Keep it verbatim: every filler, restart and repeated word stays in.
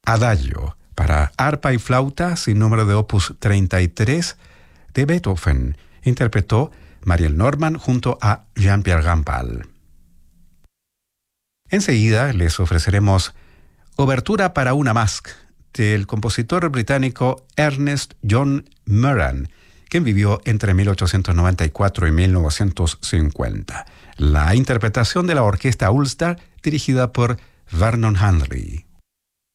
Adagio, para arpa y flauta, sin número de opus treinta y tres, de Beethoven. Interpretó Mariel Norman junto a Jean-Pierre Rampal. Enseguida les ofreceremos Obertura para una Masque, del compositor británico Ernest John Moran, quien vivió entre mil ochocientos noventa y cuatro y mil novecientos cincuenta. La interpretación de la orquesta Ulster, dirigida por Vernon Handley.